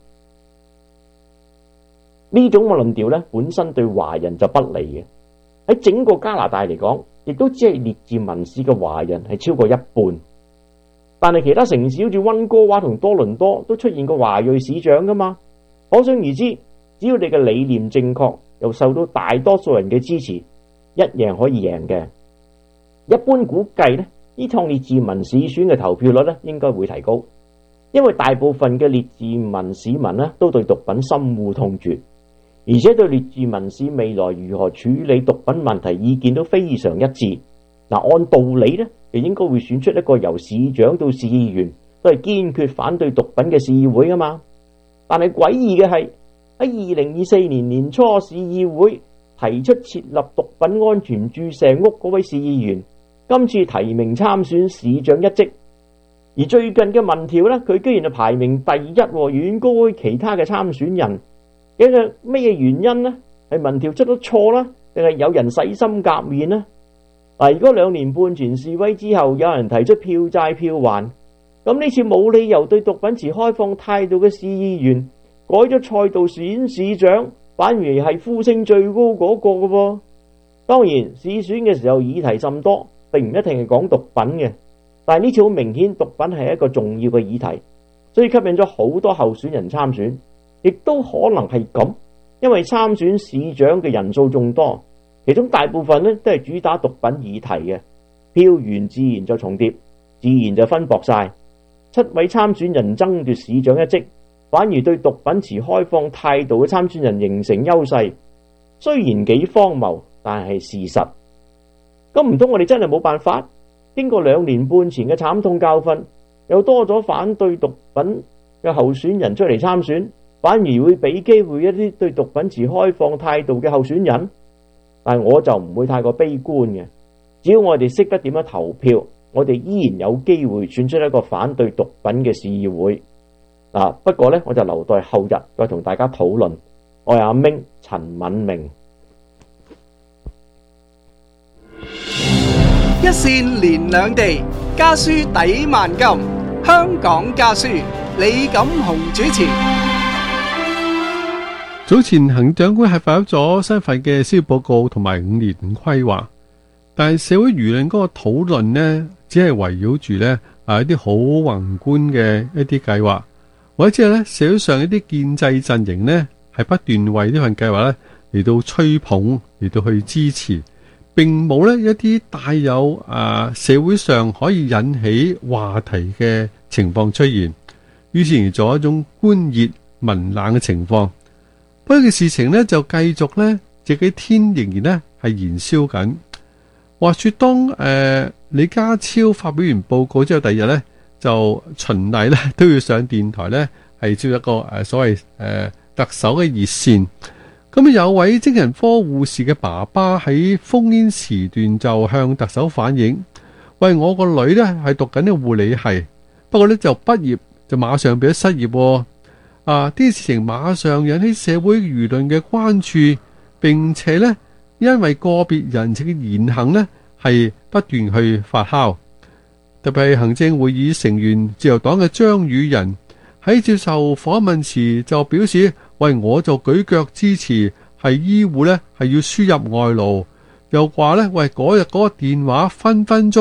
呢種嘅論調咧，本身對華人就不利嘅。喺整個加拿大嚟講，亦都只係列治文市嘅華人係超過一半。但係其他城市好似溫哥華同多倫多都出現過華裔市長噶嘛，可想而知，只要你嘅理念正確，又受到大多數人嘅支持，一樣可以贏嘅。一般估計咧，呢趟列治文市選嘅投票率咧應該會提高，因為大部分嘅列治文市民咧都對毒品深惡痛絕，而且對列治文市未來如何處理毒品問題意見都非常一致。嗱，按道理咧，就應該會選出一個由市長到市議員都係堅決反對毒品嘅市議會噶嘛。但係詭異嘅係喺二零二四年年初，市議會提出設立毒品安全注射屋嗰位市議員，今次提名參選市長一職。而最近嘅民調咧，佢居然係排名第一，遠高於其他嘅參選人。究竟咩原因呢？係民調出咗錯啦，定係有人洗心革面呢？嗱，如果兩年半前示威之後有人提出票債票還，咁呢次冇理由對毒品持開放態度嘅市議員改咗賽道選市長，反而係呼聲最高嗰個嘅噃。當然，市選嘅時候議題甚多，並唔一定係講毒品嘅，但係呢次好明顯毒品係一個重要嘅議題，所以吸引咗好多候選人參選，亦都可能係咁，因為參選市長嘅人數眾多。其中大部分咧都係主打毒品議題嘅，票源自然就重疊，自然就分薄晒。七位參選人爭奪市長一職，反而對毒品持開放態度嘅參選人形成優勢。雖然幾荒謬，但係事實。咁唔通我哋真係冇辦法？經過兩年半前嘅慘痛教訓，又多咗反對毒品嘅候選人出嚟參選，反而會俾機會一啲對毒品持開放態度嘅候選人？但我就唔會太過悲觀嘅，只要我哋識得點樣投票，我哋依然有機會選出一個反對毒品嘅市議會。嗱，不過呢，我就留待後日再同大家討論。我係阿明陳敏明。 一線連兩地，家書抵萬金。香港家書，李錦雄主持。 早前行政長官係發咗新份嘅施政報告同埋五年規劃，但係社會輿論嗰個討論呢，只係圍繞住呢啊一啲好宏觀嘅一啲計劃，或者係咧社會上一啲建制陣營呢係不斷為呢份計劃呢嚟到吹捧，嚟到去支持，並冇呢一啲帶有啊社會上可以引起話題嘅情況出現，於是而做一種官熱民冷嘅情況。不過嘅事情呢，就繼續呢，這幾天仍然呢係燃燒緊。話說當誒、呃、李家超發表完報告之後，第二日呢就循例呢都要上電台呢，係招一個誒、呃、所謂誒、呃、特首嘅熱線。咁有位精神科護士嘅爸爸喺烽煙時段就向特首反映，喂，我個女呢係讀緊呢護理系，不過呢就畢業就馬上變咗失業喎。啊！啲事情馬上引起社會輿論嘅關注，並且呢，因為個別人士嘅言行呢，係不斷去發酵。特別係行政會議成員自由黨嘅張宇人喺接受訪問時就表示：喂，我就舉腳支持，係醫護呢係要輸入外勞。又話呢，喂，嗰日嗰個電話分分鐘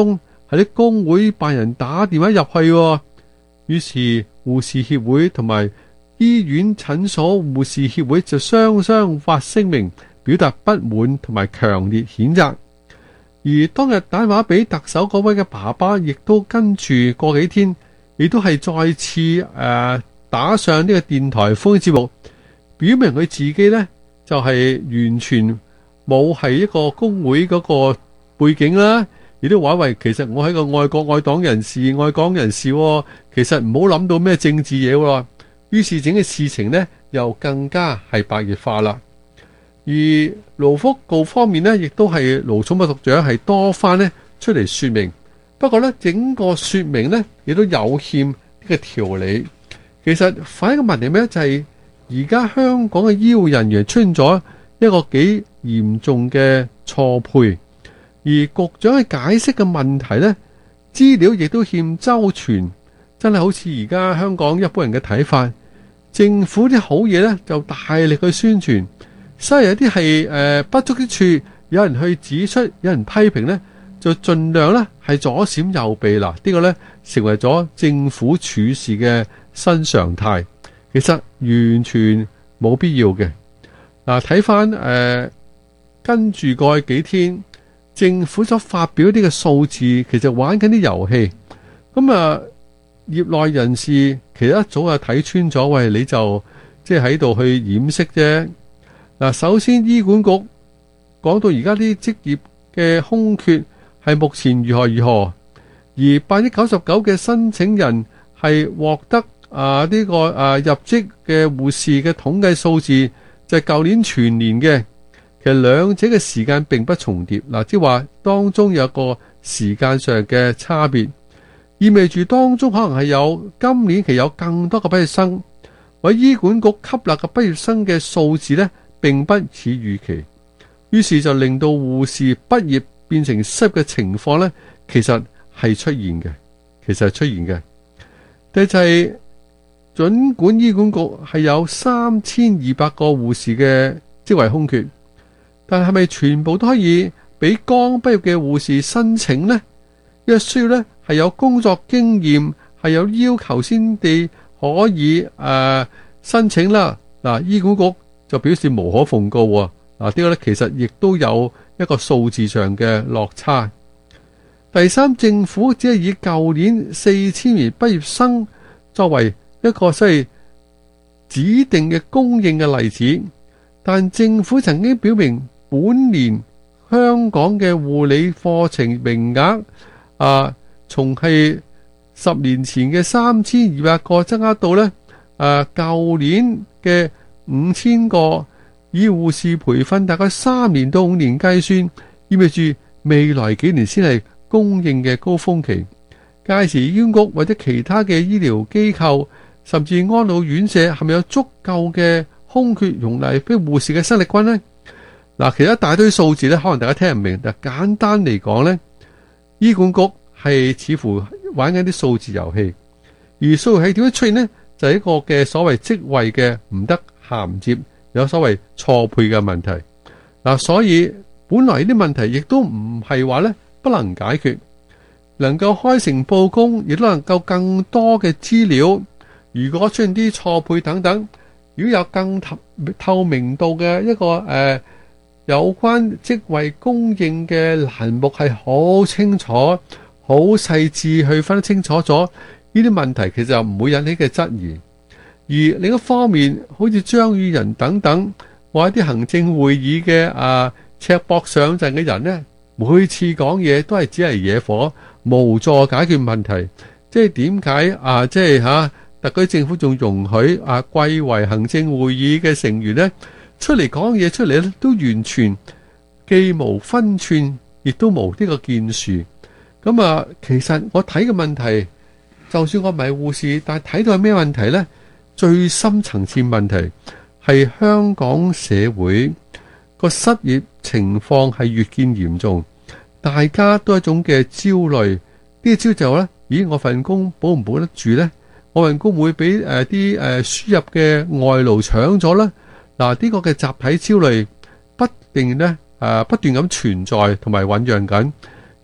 係啲工會辦人打電話入去喎。於是護士協會同埋醫院診所護士協會就雙雙發聲明，表達不滿同埋強烈譴責。而當日打電話俾特首嗰位嘅爸爸，亦都跟住過幾天，亦都係再次誒、呃、打上呢個電台風節目，表明佢自己呢就係、是、完全冇係一個工會嗰個背景啦，亦都話為其實我係個愛國愛黨人士、愛港人士、哦，其實唔好諗到咩政治嘢喎。於是整嘅事情呢又更加係白熱化啦。而勞福局方面呢，亦都係勞寵部局長係多番呢出嚟說明，不過呢，整個說明呢亦都有欠呢個條理。其實反映嘅問題咩？就係而家香港嘅醫護人員出現咗一個幾嚴重嘅錯配，而局長嘅解釋嘅問題呢，資料亦都欠周全，真係好似而家香港一般人嘅睇法，政府啲好嘢呢就大力去宣傳。所以有啲係誒不足之處，有人去指出，有人批評呢，就盡量呢係左閃右避啦。呢、這個呢成為咗政府處事嘅新常態，其實完全冇必要嘅。嗱，睇翻誒跟住過去幾天，政府所發表啲嘅數字，其實玩緊啲遊戲。咁啊，業內人士其實一早就睇穿咗，喂，你就即係喺度去掩飾啫。嗱，首先醫管局講到而家啲職業嘅空缺係目前如何如何，而百分之九十九嘅申請人係獲得啊呢、這個啊入職嘅護士嘅統計數字就係舊年全年嘅，其實兩者嘅時間並不重疊。嗱，即係話當中有個時間上嘅差別，意味住當中可能係有今年期有更多嘅畢業生，或者醫管局吸納嘅畢業生嘅數字呢，並不似預期，於是就令到護士畢業變成失業嘅情況呢，其實係出現嘅，其實係出現嘅。第就係盡管醫管局係有三千二百個護士嘅職位空缺，但係咪全部都可以俾剛畢業嘅護士申請呢？因為需要呢係有工作經驗，係有要求先至可以誒、呃、申請啦。嗱，醫管局就表示無可奉告喎。嗱，呢個咧其實亦都有一個數字上嘅落差。第三，政府只係以舊年四千名畢業生作為一個即係指定嘅供應嘅例子，但政府曾經表明本年香港嘅護理課程名額啊，從係十年前嘅三千二百個增加到咧誒舊年嘅五千個，以護士培訓大概三年到五年計算，意味住未來幾年先係供應嘅高峰期。屆時醫管局或者其他嘅醫療機構，甚至安老院舍，係咪有足夠嘅空缺容納俾護士嘅生力軍呢？嗱，其實一大堆數字咧，可能大家聽唔明，但簡單嚟講咧，醫管局係似乎玩緊啲數字遊戲，而數字係點樣出現呢？就係、是、一個嘅所謂職位嘅唔得銜接，有所謂錯配嘅問題。嗱，所以本來呢啲問題亦都唔係話咧不能解決，能夠開誠佈公，亦都能夠更多嘅資料。如果出現啲錯配等等，如果有更透透明度嘅一個誒、呃、有關職位供應嘅欄目係好清楚、好細緻去分得清楚咗，呢啲問題其實就唔會引起嘅質疑。而另一方面，好似張宇人等等，或者啲行政會議嘅啊赤膊上陣嘅人呢，每次講嘢都係只係惹火，無助解決問題。即係點解啊？即係吓特區政府仲容許啊貴為行政會議嘅成員呢出嚟講嘢出嚟咧，都完全既無分寸，亦都無呢個建樹。咁啊，其實我睇嘅問題，就算我唔係護士，但係睇到係咩問題呢？最深層次問題係香港社會個失業情況係越見嚴重，大家都有一種嘅焦慮。呢個焦慮就話咧，咦，我份工保唔保得住呢？我份工會俾誒啲誒輸入嘅外勞搶咗啦。嗱，呢個嘅集體焦慮不定咧誒不斷咁存在同埋醞釀緊。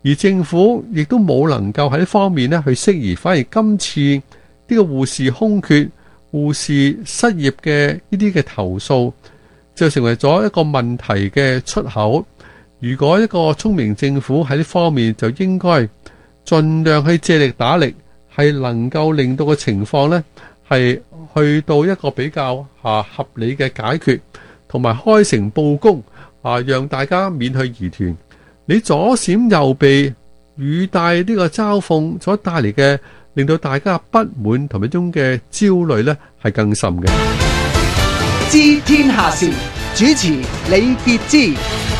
而政府亦都冇能夠喺呢方面咧去適宜，反而今次呢個護士空缺、護士失業嘅呢啲嘅投訴，就成為咗一個問題嘅出口。如果一個聰明政府喺呢方面，就應該盡量去借力打力，係能夠令到個情況呢係去到一個比較啊合理嘅解決，同埋開誠佈公啊，讓大家免去疑團。你左閃右避，語帶呢個嘲諷所帶嚟嘅，令到大家不滿同埋一種嘅焦慮呢係更甚嘅。 知天下事，主持李傑之。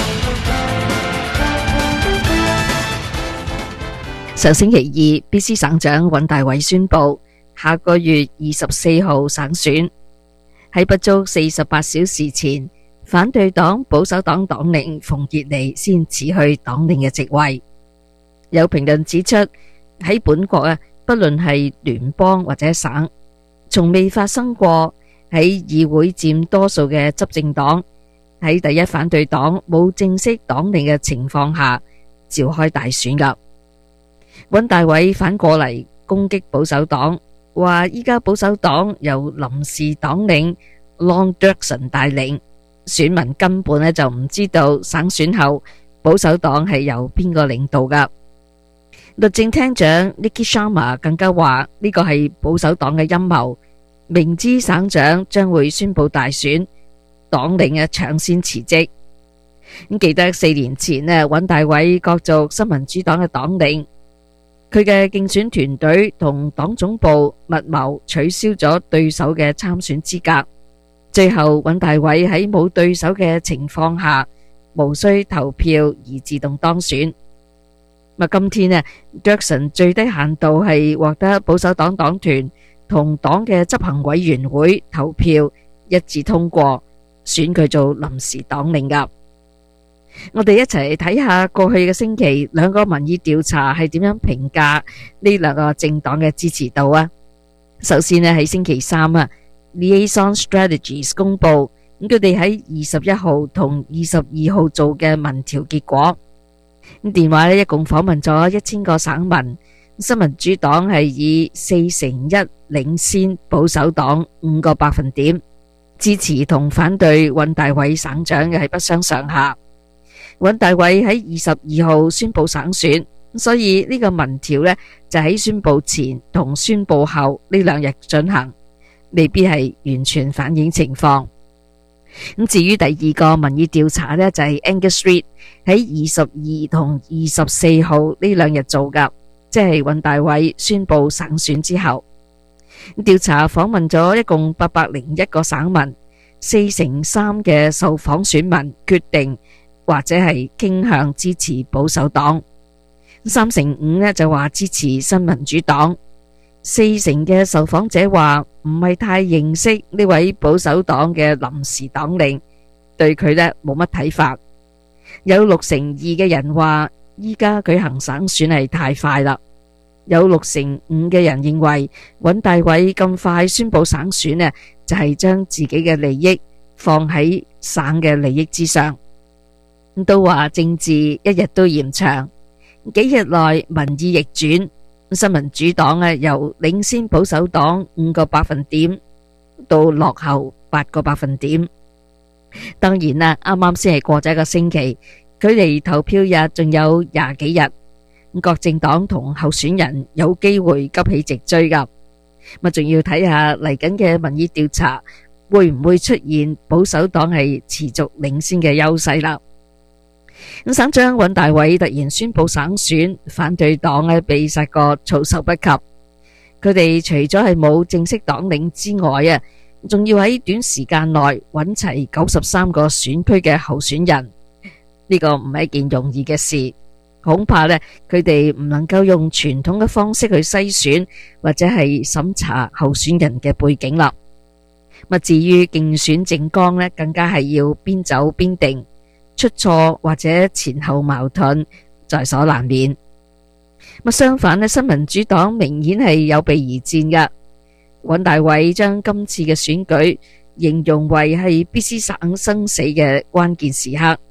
上星期二 ，B C 省長尹大偉宣布，下個月二十四號省選。喺不足四十八小時前，反對黨保守黨黨領馮傑尼先辭去黨領嘅職位。有評論指出，喺本國啊，不論係聯邦或者省，從未發生過喺議會佔多數嘅執政黨喺第一反對黨冇正式黨領嘅情況下召開大選噶。尹大偉反過嚟攻擊保守黨，話依家保守黨由臨時黨領 Lon Durkson 帶領，選民根本咧就唔知道省選後保守黨係由邊個領導噶。律政廳長 Nikki Sharma 更加話呢個係保守黨嘅陰謀，明知省長將會宣布大選，黨領啊搶先辭職。咁記得四年前咧，尹大偉角逐新民主黨嘅黨領。佢嘅競選團隊同黨總部密謀取消咗對手嘅參選資格，最後尹大偉喺冇對手嘅情況下，無需投票而自動當選。咁今天呢 Durkson 最低限度係獲得保守黨黨團同黨嘅執行委員會投票一致通過，選佢做臨時黨領噶。我哋一齊睇下過去嘅星期兩個民意調查係點樣評價呢兩個政黨嘅支持度啊。首先呢，喺星期三啊 Liaison Strategies 公布，咁佢哋喺二十一號同二十二號做嘅民調結果。咁電話呢一共訪問咗一千個省民，新民主黨係以四成一領先保守黨五個百分點，支持同反對尹大偉省長嘅係不相上下。尹大偉喺二十二號宣布省選，所以呢個民調呢就喺宣布前同宣布後呢兩日進行，未必係完全反映情況。咁至於第二個民意調查呢，就係 Angus Reid 喺二十二同二十四號呢兩日做噶，即係尹大偉宣布省選之後。調查訪問咗一共八百零一個省民，四成三嘅受訪選民決定或者係傾向支持保守黨，三成五呢就話支持新民主黨，四成嘅受訪者話唔係太認識呢位保守黨嘅臨時黨領，對佢呢冇乜睇法。有六成二嘅人話依家舉行省選係太快啦，有六成五嘅人認為尹大偉咁快宣布省選呢，就係將自己嘅利益放喺省嘅利益之上。都話政治一日都延長，幾日內民意逆轉，新民主黨啊由領先保守黨五個百分點到落後八個百分點。當然啦，啱啱先係過咗一個星期，距離投票日仲有廿幾日，各政黨同候選人有機會急起直追噶。咪仲要睇下嚟緊嘅民意調查會唔會出現保守黨係持續領先嘅優勢啦。咁省長尹大偉突然宣布省選，反對黨咧被殺個措手不及。佢哋除咗係冇正式黨領之外啊，仲要喺短時間內揾齊九十三個選區嘅候選人，呢個唔係一件容易嘅事。恐怕咧佢哋唔能夠用傳統嘅方式去篩選或者係審查候選人嘅背景啦。咁至於競選政綱咧，更加係要邊走邊定。出錯或者前後矛盾在所難免。咁相反咧，新民主黨明顯係有備而戰噶。尹大偉將今次嘅選舉形容為係 B C 省生死嘅關鍵時刻，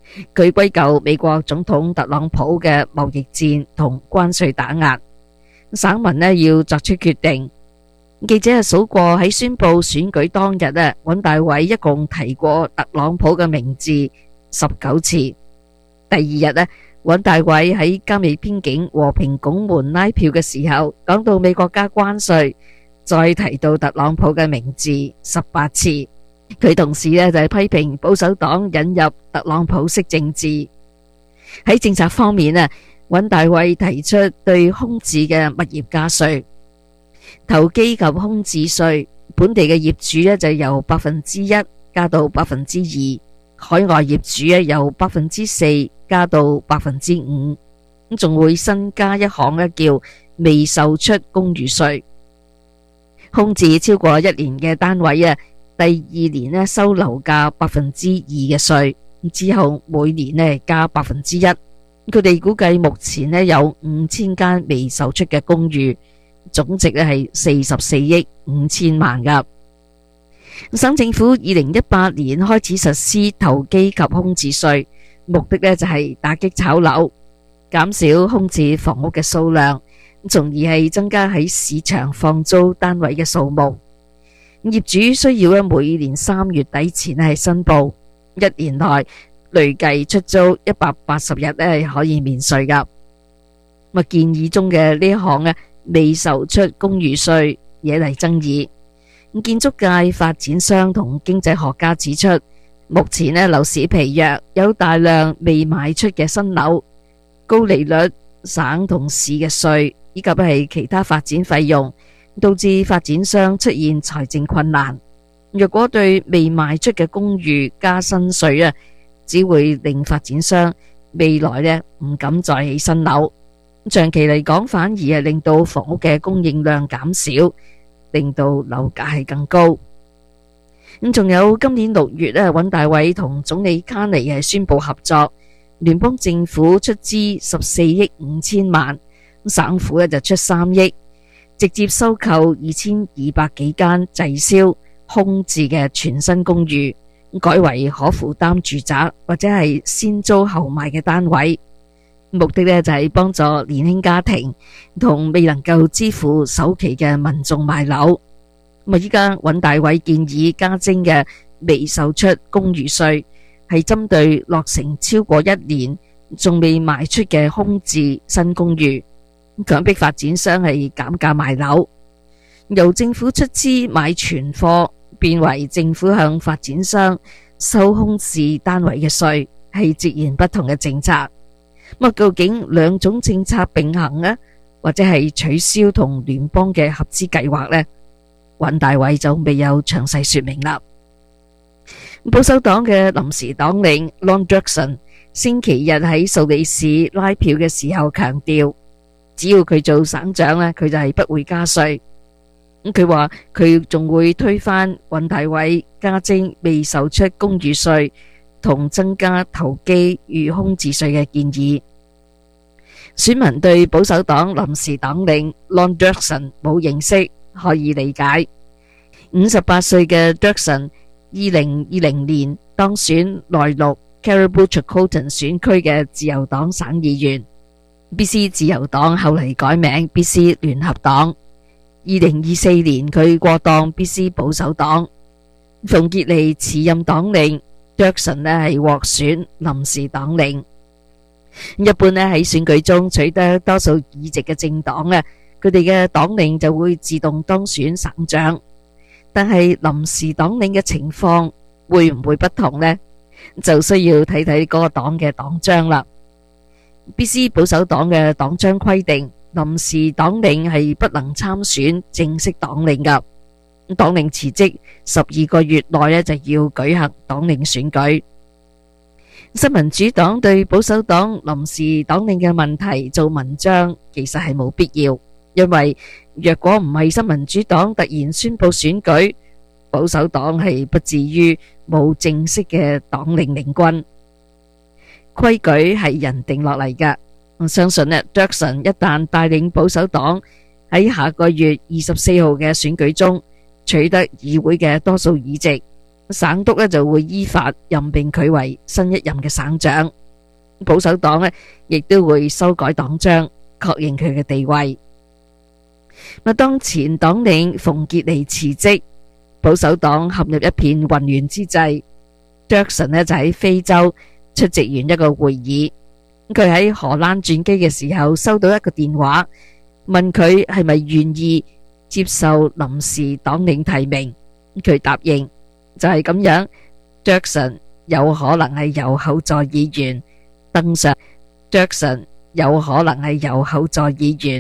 佢歸咎美國總統特朗普嘅貿易戰同關稅打壓，省民呢要作出決定。記者係數過喺宣布選舉當日呢，尹大偉一共提過特朗普嘅名字十九次。第二日呢，尹大偉喺加美邊境和平拱門拉票嘅時候，講到美國加關稅，再提到特朗普嘅名字十八次。佢同時呢就係批評保守黨引入特朗普式政治。喺政策方面呢，尹大偉提出對空置嘅物業加稅。投機及空置稅，本地嘅業主呢就由百分之一加到百分之二，海外業主呢由百分之四加到百分之五，咁仲會新加一項呢叫未售出公寓稅。空置超過一年嘅單位啊，第二年呢收樓價百分之二嘅稅，之後每年呢加百分之一。佢哋估計目前呢有五千間未售出嘅公寓。總值咧係四十四億五千萬噶。省政府二零一八年開始實施投機及空置稅，目的咧就係打擊炒樓，減少空置房屋嘅數量，從而係增加喺市場放租單位嘅數目。業主需要咧每年三月底前係申報，一年內累計出租一百八十日咧係可以免稅噶。咁建議中嘅呢一項咧，未售出公寓稅惹嚟爭議。建築界發展商同經濟學家指出，目前呢樓市疲弱，有大量未賣出嘅新樓，高利率、省同市嘅稅以及係其他發展費用，導致發展商出現財政困難。若果對未賣出嘅公寓加新稅啊，只會令發展商未來呢唔敢再起新樓。長期嚟講，反而係令到房屋嘅供應量減少，令到樓價係更高。咁仲有今年六月咧，尹大偉同總理卡尼係宣布合作，聯邦政府出資十四億五千萬，省府咧就出三億，直接收購二千二百幾間滯銷空置嘅全新公寓，改為可負擔住宅或者係先租後買嘅單位。目的呢就係幫助年輕家庭同未能夠支付首期嘅民眾買樓。咁啊，依家尹大偉建議加徵嘅未售出公寓稅，係針對落成超過一年仲未賣出嘅空置新公寓，強迫發展商係減價賣樓，由政府出資買存貨，變為政府向發展商收空置單位嘅稅，係截然不同嘅政策。咁究竟兩種政策並行呢，或者係取消同聯邦嘅合資計劃呢？尹大偉就未有詳細說明啦。保守黨嘅臨時黨領 Lon Durkson 星期日喺數理市拉票嘅時候強調，只要佢做省長呢，佢就係不會加稅。咁佢話佢仲會推翻尹大偉加徵未售出公寓稅同增加投機與空置稅嘅建議。選民對保守黨臨時黨領 Lon Durkson 冇認識，可以理解。五十八歲嘅 Durkson，二零二零年當選內陸 Caribou-Chilcotin 選區嘅自由黨省議員。B C 自由黨後嚟改名 B C 聯合黨。二零二四年佢過檔 B C 保守黨。馮傑尼辭任黨領。Durkson 呢係獲選臨時黨領。一般呢喺選舉中取得多數議席嘅政黨呢，佢哋嘅黨領就會自動當選省長。但係臨時黨領嘅情況會唔會不同呢？就需要睇睇嗰個黨嘅黨章啦。B C 保守黨嘅黨章規定，臨時黨領係不能參選正式黨領噶。黨領辭職十二個月內呢就要舉行黨領選舉。新民主黨對保守黨臨時黨領嘅問題做文章，其實係冇必要，因為若果唔係新民主黨突然宣布選舉，保守黨係不至於冇正式嘅黨領領軍。規矩係人定落嚟㗎，我相信呢 Durkson 一旦帶領保守黨喺下個月二十四號嘅選舉中取得議會嘅多數議席， 省督咧就會依法任命佢為新一任嘅省長。保守黨咧亦都會修改黨章，確認佢嘅地位。咁當前黨領馮傑尼辭職，保守黨陷入一片混亂之際，傑克遜呢就喺非洲出席完一個會議。佢喺荷蘭轉機嘅時候收到一個電話，問佢係咪願意接受臨時黨領提名。佢答應，就係咁樣，傑克遜有可能係由後座議員登上。傑克遜有可能係由後座議員